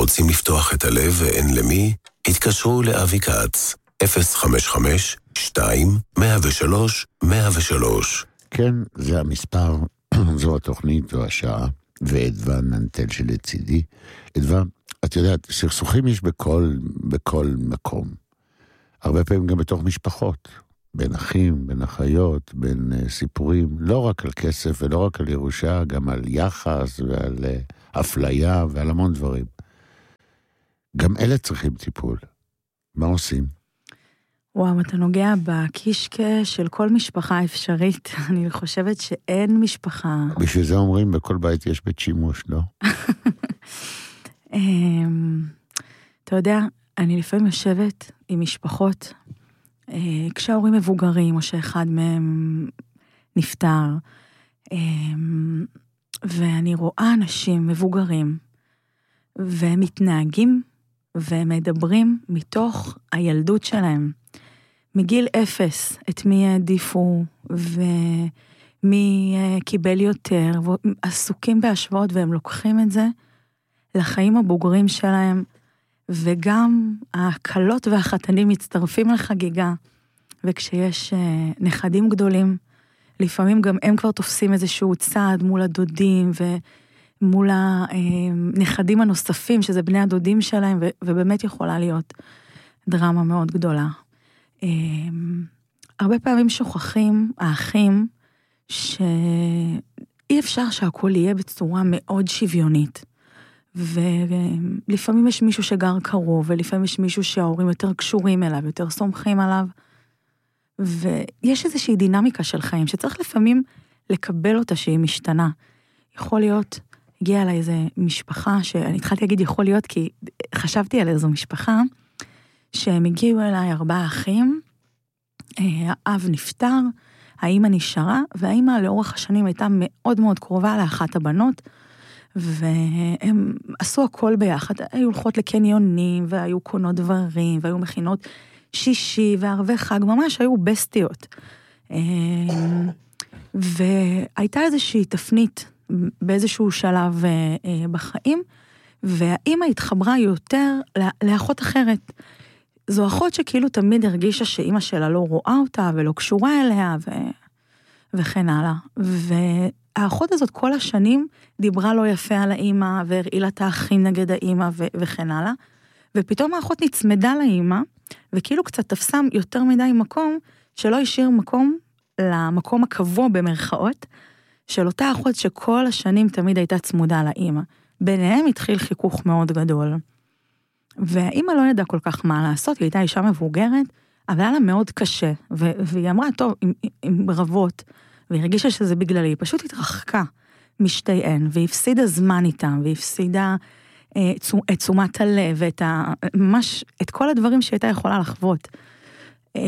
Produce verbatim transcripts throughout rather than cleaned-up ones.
רוצים לפתוח את הלב ואין למי? התקשרו לאבי כץ, אפס חמש חמש שתיים מאה ושלוש מאה ושלוש. כן, זה המספר, זו התוכנית, זו השעה, ואדווה ננטל שלצידי. אדווה, את יודעת, סכסוכים יש בכל, בכל מקום. הרבה פעמים גם בתוך משפחות, בין אחים, בין אחיות, בין uh, סיפורים, לא רק על כסף ולא רק על ירושה, גם על יחס ועל uh, אפליה ועל המון דברים. גם אלה צריכים טיפול. מה עושים? וואו, אתה נוגע בקישקע של כל משפחה אפשרית. אני חושבת שאין משפחה... בשביל זה אומרים, בכל בית יש בית שימוש, לא? אתה יודע, אני לפעמים יושבת עם משפחות, כשההורים מבוגרים, או שאחד מהם נפטר, ואני רואה אנשים מבוגרים, והם מתנהגים, והם מדברים מתוך הילדות שלהם. מגיל אפס, את מי העדיפו, ומי קיבל יותר, ועסוקים בהשוואות, והם לוקחים את זה לחיים הבוגרים שלהם, וגם הקלות והחתנים מצטרפים לחגיגה, וכשיש נכדים גדולים, לפעמים גם הם כבר תופסים איזשהו צעד מול הדודים, ומול הנכדים הנוספים, שזה בני הדודים שלהם, ובאמת יכולה להיות דרמה מאוד גדולה. הרבה פעמים שוכחים, האחים, שאי אפשר שהכל יהיה בצורה מאוד שוויונית. ולפעמים יש מישהו שגר קרוב, ולפעמים יש מישהו שההורים יותר קשורים אליו, יותר סומכים עליו, ויש איזושהי דינמיקה של חיים, שצריך לפעמים לקבל אותה שהיא משתנה. יכול להיות, הגיעה אליי איזו משפחה, שאני התחלתי להגיד יכול להיות, כי חשבתי על איזו משפחה, שהם הגיעו אליי ארבעה אחים, האב נפטר, האמא נשארה, והאמא לאורך השנים הייתה מאוד מאוד קרובה לאחת הבנות, והם עשו הכל ביחד, היו הולכות לקניונים, והיו קונות דברים, והיו מכינות שישי וערבי חג, ממש היו בסטיות. והייתה איזושהי תפנית באיזשהו שלב בחיים, והאמא התחברה יותר לאחות אחרת. זו אחות שכאילו תמיד הרגישה שאמא שלה לא רואה אותה ולא קשורה אליה ו... וכן הלאה. והאחות הזאת כל השנים דיברה לא יפה על האמא והרעילה את האחים נגד האמא ו... וכן הלאה. ופתאום האחות נצמדה לאמא וכאילו קצת תפסה יותר מדי מקום שלא השאיר מקום למקום הקבוע במרכאות של אותה אחות שכל השנים תמיד הייתה צמודה לאמא. ביניהם התחיל חיכוך מאוד גדול. והאמא לא ידעה כל כך מה לעשות, היא הייתה אישה מבוגרת, אבל היה לה מאוד קשה, ו- והיא אמרה, טוב, עם, עם רבות, והיא הרגישה שזה בגללי, היא פשוט התרחקה משתיהן, והפסידה זמן איתם, והפסידה אה, את תשומת הלב, ואת ה, ממש, את כל הדברים שהיא הייתה יכולה לחוות. אה,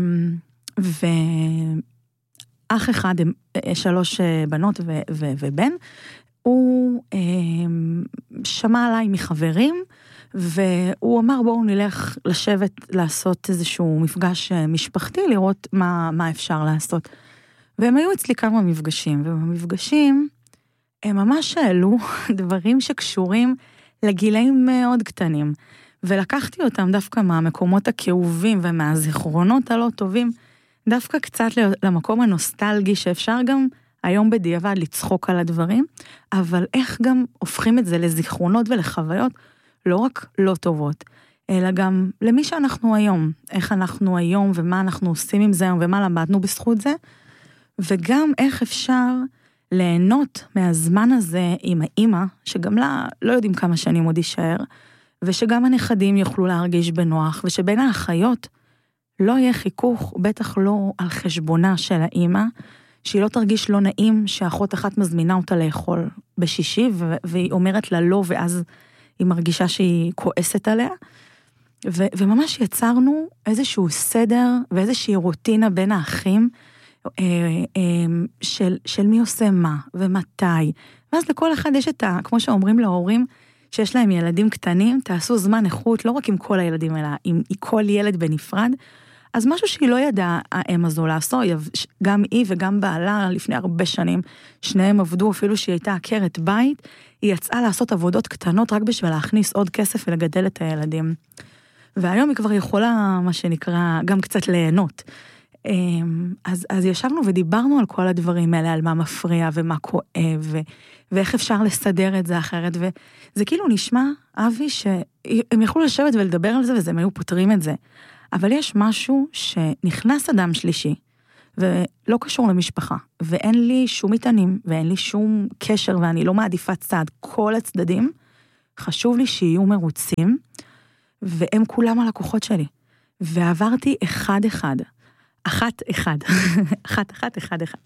ואח אחד, שלוש בנות ו- ו- ובן, הוא אה, שמע עליי מחברים, והוא אמר בואו נלך לשבת לעשות איזשהו מפגש משפחתי, לראות מה, מה אפשר לעשות. והם היו אצלי כמה מפגשים, ובמפגשים הם ממש שאלו דברים שקשורים לגילאים מאוד קטנים, ולקחתי אותם דווקא מהמקומות הכאובים ומהזיכרונות הלא טובים, דווקא קצת למקום הנוסטלגי שאפשר גם היום בדיעבד לצחוק על הדברים, אבל איך גם הופכים את זה לזיכרונות ולחוויות לא רק לא טובות, אלא גם למי שאנחנו היום, איך אנחנו היום ומה אנחנו עושים עם זה ומה למדנו בזכות זה, וגם איך אפשר ליהנות מהזמן הזה עם האמא, שגם לה לא יודעים כמה שנים עוד יישאר, ושגם הנכדים יוכלו להרגיש בנוח, ושבין האחיות לא יהיה חיכוך, בטח לא על חשבונה של האמא, שהיא לא תרגיש לא נעים שאחות אחת מזמינה אותה לאכול בשישי, והיא אומרת לה לא, ואז היא מרגישה שהיא כועסת עליה, ו- וממש יצרנו איזשהו סדר, ואיזושהי רוטינה בין האחים, אה, אה, של, של מי עושה מה, ומתי, ואז לכל אחד יש את ה, כמו שאומרים להורים, שיש להם ילדים קטנים, תעשו זמן איכות, לא רק עם כל הילדים, אלא עם כל ילד בנפרד, אז משהו שהיא לא ידעה, האם הזו לעשות, גם היא וגם בעלה לפני הרבה שנים, שניהם עבדו, אפילו שהיא הייתה עקרת בית, היא יצאה לעשות עבודות קטנות רק בשביל להכניס עוד כסף ולגדל את הילדים. והיום היא כבר יכולה, מה שנקרא, גם קצת ליהנות. אז, אז ישבנו ודיברנו על כל הדברים האלה, על מה מפריע ומה כואב, ו, ואיך אפשר לסדר את זה אחרת, וזה כאילו נשמע, אבי, שהם יכולו לשבת ולדבר על זה, וזה הם היו פותרים את זה. אבל יש משהו שנכנס אדם שלישי, ולא קשור למשפחה, ואין לי שום מטענים, ואין לי שום קשר, ואני לא מעדיפה צד, כל הצדדים, חשוב לי שיהיו מרוצים, והם כולם הלקוחות שלי. ועברתי אחד אחד, אחת אחד, אחת אחת אחד אחד.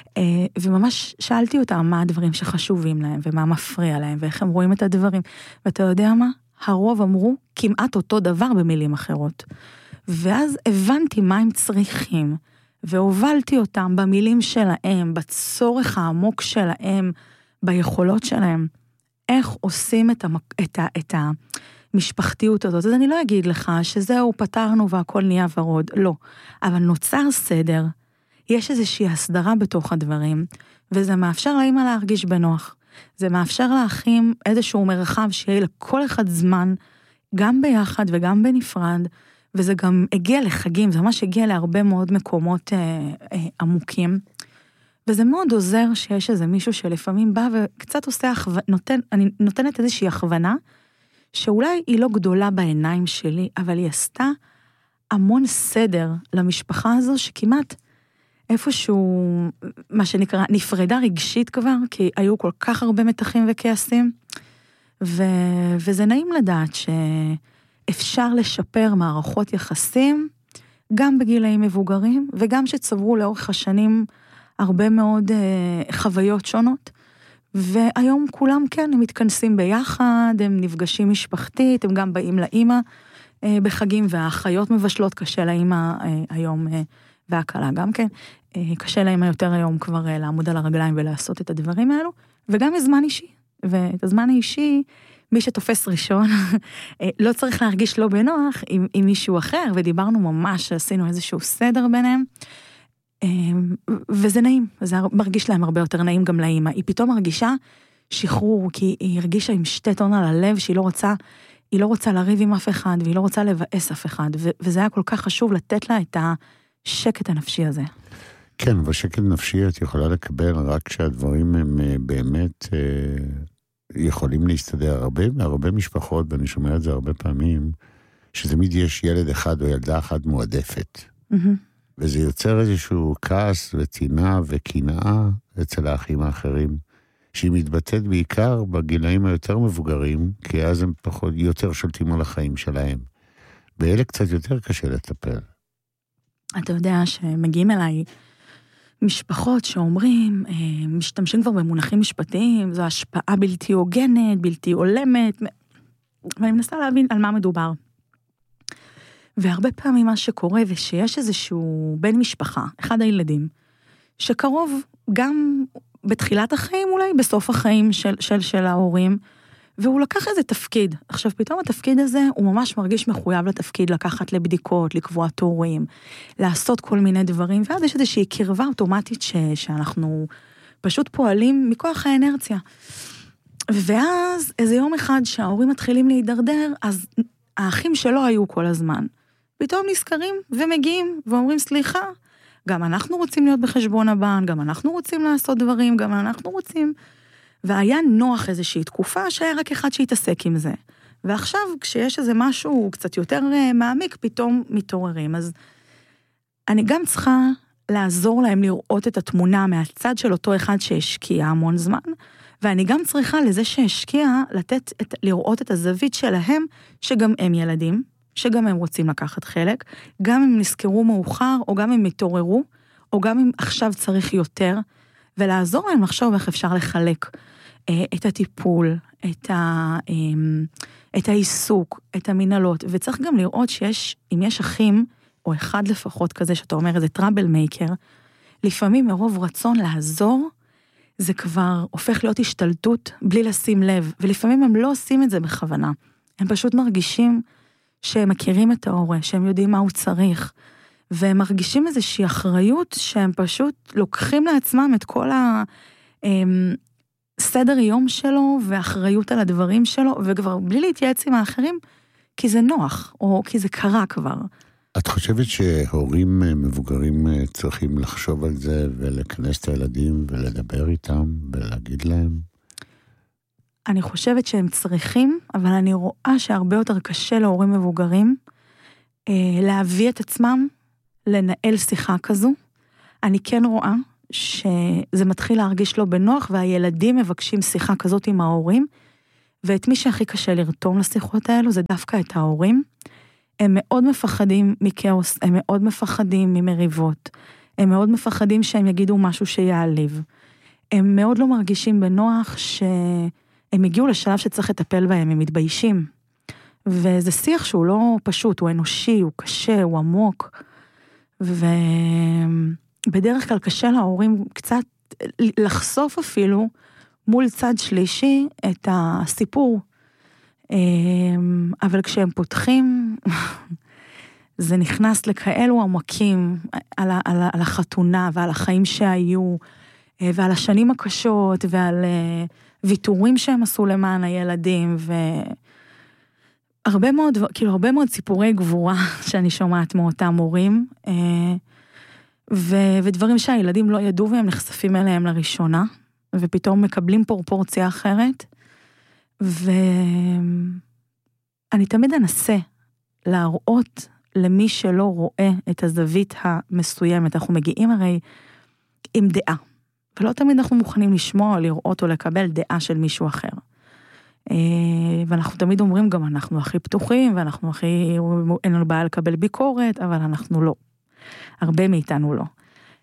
וממש שאלתי אותם מה הדברים שחשובים להם, ומה מפריע להם, ואיך הם רואים את הדברים. ואתה יודע מה? הרוב אמרו כמעט אותו דבר במילים אחרות. ואז הבנתי מה הם צריכים, והובלתי אותם במילים שלהם, בצורך העמוק שלהם, ביכולות שלהם. איך עושים את, המק... את, ה... את המשפחתיות הזאת. אז אני לא אגיד לך שזהו, פתרנו והכל נהיה ורוד, לא. אבל נוצר סדר, יש איזושהי הסדרה בתוך הדברים, וזה מאפשר לאמא להרגיש בנוח. זה מאפשר לאחים איזשהו מרחב שיהיה לכל אחד זמן, גם ביחד וגם בנפרד, וזה גם הגיע לחגים, זה ממש הגיע להרבה מאוד מקומות אה, אה, עמוקים, וזה מאוד עוזר שיש איזה מישהו שלפעמים בא וקצת עושה, נותן, אני נותנת איזושהי הכוונה, שאולי היא לא גדולה בעיניים שלי, אבל היא עשתה המון סדר למשפחה הזו, שכמעט איפשהו, מה שנקרא, נפרדה רגשית כבר, כי היו כל כך הרבה מתחים וכעסים, ו, וזה נעים לדעת שאפשר לשפר מערכות יחסים, גם בגילאים מבוגרים, וגם שצברו לאורך השנים הרבה מאוד uh, חוויות שונות, והיום כולם כן, הם מתכנסים ביחד, הם נפגשים משפחתית, הם גם באים לאמא uh, בחגים, והאחיות מבשלות, קשה לאמא uh, היום, uh, והקלה גם כן, uh, קשה לאמא יותר היום כבר uh, לעמוד על הרגליים ולעשות את הדברים האלו, וגם הזמן אישי, ואת הזמן האישי, מי שתופס ראשון, לא צריך להרגיש לא בנוח עם, עם מישהו אחר, ודיברנו ממש, עשינו איזשהו סדר ביניהם, וזה נעים, זה מרגיש להם הרבה יותר נעים גם לאמא, היא פתאום מרגישה שחרור, כי היא הרגישה עם שתי טון על הלב, שהיא לא רוצה, היא לא רוצה לריב עם אף אחד, והיא לא רוצה לבאס אף אחד, וזה היה כל כך חשוב לתת לה את השקט הנפשי הזה. כן, והשקט נפשי את יכולה לקבל רק כשהדברים הם באמת יכולים להסתדר. הרבה, הרבה משפחות, ואני שומע את זה הרבה פעמים, שתמיד יש ילד אחד או ילדה אחת מועדפת. Mm-hmm. וזה יוצר איזשהו כעס וצינה וקנאה אצל האחים האחרים, שהיא מתבטאת בעיקר בגילאים היותר מבוגרים, כי אז הם פחות, יותר שולטים על החיים שלהם. ואלה קצת יותר קשה לטפל. אתה יודע שמגיעים אליי משפחות שאומרים, משתמשים כבר במונחים משפטיים, זו השפעה בלתי הוגנת, בלתי עולמת, ואני מנסה להבין על מה מדובר. והרבה פעמים מה שקורה, ושיש איזשהו בן משפחה, אחד הילדים, שקרוב גם בתחילת החיים, אולי בסוף החיים של, של, של ההורים, והוא לקח איזה תפקיד. עכשיו, פתאום התפקיד הזה, הוא ממש מרגיש מחויב לתפקיד, לקחת לבדיקות, לקבוע תורים, לעשות כל מיני דברים, ואז יש איזושהי קרבה אוטומטית ש, שאנחנו פשוט פועלים מכוח האנרציה. ואז איזה יום אחד שההורים מתחילים להידרדר, אז האחים שלו היו כל הזמן. פתאום נזכרים ומגיעים ואומרים, סליחה, גם אנחנו רוצים להיות בחשבון הבנק, גם אנחנו רוצים לעשות דברים, גם אנחנו רוצים... והיה נוח איזושהי תקופה שהיה רק אחד שהתעסק עם זה. ועכשיו, כשיש איזה משהו קצת יותר מעמיק, פתאום מתעוררים. אז אני גם צריכה לעזור להם לראות את התמונה מהצד של אותו אחד שהשקיע המון זמן, ואני גם צריכה לזה שהשקיע לתת, את, לראות את הזווית שלהם, שגם הם ילדים, שגם הם רוצים לקחת חלק, גם אם נזכרו מאוחר, או גם אם מתעוררו, או גם אם עכשיו צריך יותר, ולעזור להם לחשוב איך אפשר לחלק את הטיפול, את, ה, את העיסוק, את המנהלות, וצריך גם לראות שיש, אם יש אחים, או אחד לפחות כזה, שאתה אומר, איזה טראבל מייקר, לפעמים מרוב רצון לעזור, זה כבר הופך להיות השתלטות בלי לשים לב, ולפעמים הם לא עושים את זה בכוונה. הם פשוט מרגישים שהם מכירים את ההורה, שהם יודעים מה הוא צריך, והם מרגישים איזושהי אחריות שהם פשוט לוקחים לעצמם את כל הסדר יום שלו ואחריות על הדברים שלו, וכבר בלי להתייעץ עם האחרים, כי זה נוח, או כי זה קרה כבר. את חושבת שהורים מבוגרים צריכים לחשוב על זה ולכנס את הילדים ולדבר איתם ולהגיד להם? אני חושבת שהם צריכים, אבל אני רואה שהרבה יותר קשה להורים מבוגרים להביא את עצמם לנהל שיחה כזו. אני כן רואה שזה מתחיל להרגיש לא בנוח, והילדים מבקשים שיחה כזאת עם ההורים, ואת מי שהכי קשה לרתום לשיחות האלו זה דווקא את ההורים. הם מאוד מפחדים מכאוס, הם מאוד מפחדים ממריבות, הם מאוד מפחדים שהם יגידו משהו שיעליב. הם מאוד לא מרגישים בנוח שהם הגיעו לשלב שצריך לטפל בהם, הם מתביישים. וזה שיח שהוא לא פשוט, הוא אנושי, הוא קשה, הוא עמוק. ובדרך כלל קשה להורים קצת לחשוף אפילו מול צד שלישי את הסיפור. אבל כשהם פותחים, זה נכנס לכאלו עמקים על, על, על החתונה ועל החיים שהיו, ועל השנים הקשות ועל ויתורים שהם עשו למען הילדים, והרבה מאוד, כאילו הרבה מאוד סיפורי גבורה שאני שומעת מאותם הורים, ו, ודברים שהילדים לא ידעו והם נחשפים אליהם לראשונה, ופתאום מקבלים פרופורציה אחרת, ואני תמיד אנסה להראות למי שלא רואה את הזווית המסוימת. אנחנו מגיעים הרי עם דעה, ולא תמיד אנחנו מוכנים לשמוע או לראות או לקבל דעה של מישהו אחר. ואנחנו תמיד אומרים גם אנחנו הכי פתוחים, ואנחנו הכי, אין לנו בעיה לקבל ביקורת, אבל אנחנו לא. הרבה מאיתנו לא.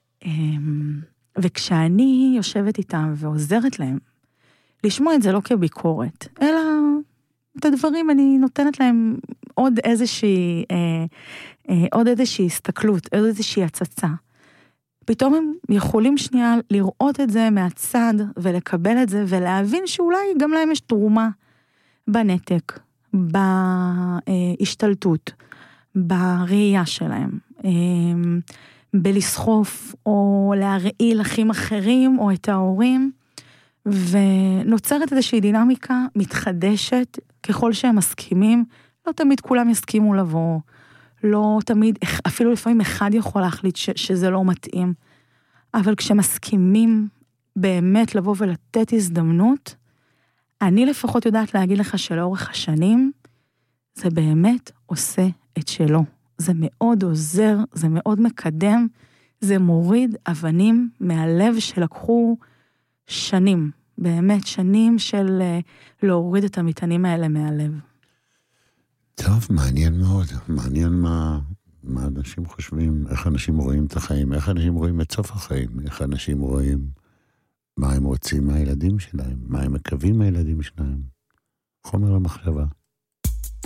וכשאני יושבת איתם ועוזרת להם, לשמוע את זה לא כביקורת, אלא את הדברים אני נותנת להם עוד איזושהי, אה, אה, עוד איזושהי הסתכלות, עוד איזושהי הצצה. פתאום הם יכולים שנייה לראות את זה מהצד, ולקבל את זה, ולהבין שאולי גם להם יש תרומה בנתק, בהשתלטות, בראייה שלהם, אה, בלסחוף, או להרעיל אחים אחרים, או את ההורים, ונוצרת איזושהי דינמיקה מתחדשת, ככל שהם מסכימים, לא תמיד כולם יסכימו לבוא, לא תמיד, אפילו לפעמים אחד יכול להחליט ש, שזה לא מתאים, אבל כשמסכימים באמת לבוא ולתת הזדמנות, אני לפחות יודעת להגיד לך שלאורך השנים, זה באמת עושה את שלו. זה מאוד עוזר, זה מאוד מקדם, זה מוריד אבנים מהלב שלקחו שנים, באמת שנים של להוריד את המטענים האלה מהלב. טוב, מעניין מאוד, מעניין מה, מה אנשים חושבים, איך אנשים רואים את החיים, איך אנשים רואים את סוף החיים, איך אנשים רואים מה הם רוצים מהילדים שלהם, מה הם מקווים מהילדים שלהם. חומר למחשבה.